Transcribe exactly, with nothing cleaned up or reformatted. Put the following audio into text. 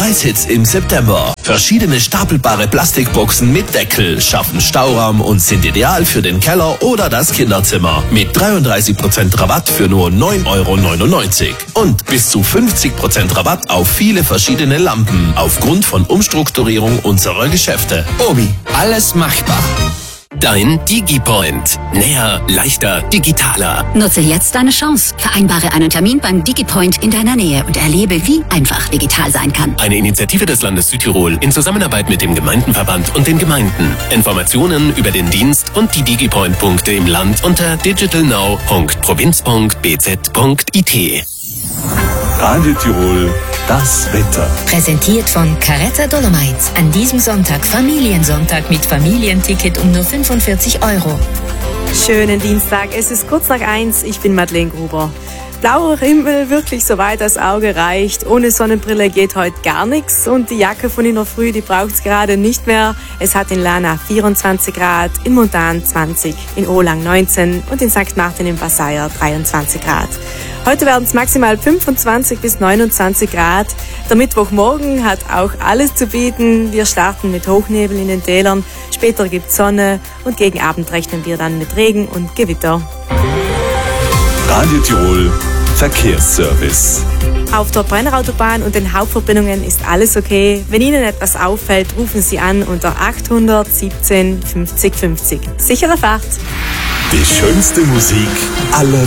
Preishits im September. Verschiedene stapelbare Plastikboxen mit Deckel schaffen Stauraum und sind ideal für den Keller oder das Kinderzimmer. Mit dreiunddreißig Prozent Rabatt für nur neun Euro neunundneunzig. Und bis zu fünfzig Prozent Rabatt auf viele verschiedene Lampen aufgrund von Umstrukturierung unserer Geschäfte. Obi, alles machbar. Dein DigiPoint. Näher, leichter, digitaler. Nutze jetzt deine Chance. Vereinbare einen Termin beim DigiPoint in deiner Nähe und erlebe, wie einfach digital sein kann. Eine Initiative des Landes Südtirol in Zusammenarbeit mit dem Gemeindenverband und den Gemeinden. Informationen über den Dienst und die DigiPoint-Punkte im Land unter digitalnow punkt provinz punkt b z punkt i t. Radio Tirol, das Wetter. Präsentiert von Caretta Dolomites. An diesem Sonntag Familiensonntag mit Familienticket um nur fünfundvierzig Euro. Schönen Dienstag, es ist kurz nach eins, ich bin Madeleine Gruber. Blauer Himmel, wirklich so weit das Auge reicht. Ohne Sonnenbrille geht heute gar nichts und die Jacke von in der Früh, die braucht's gerade nicht mehr. Es hat in Lana vierundzwanzig Grad, in Montan zwanzig, in Olang neunzehn und in Sankt Martin im Vassayer dreiundzwanzig Grad. Heute werden es maximal fünfundzwanzig bis neunundzwanzig Grad. Der Mittwochmorgen hat auch alles zu bieten. Wir starten mit Hochnebel in den Tälern, später gibt's Sonne und gegen Abend rechnen wir dann mit Regen und Gewitter. Radio Tirol, Verkehrsservice. Auf der Brennerautobahn und den Hauptverbindungen ist alles okay. Wenn Ihnen etwas auffällt, rufen Sie an unter achthundert siebzehn fünfzig fünfzig. Sichere Fahrt! Die schönste Musik aller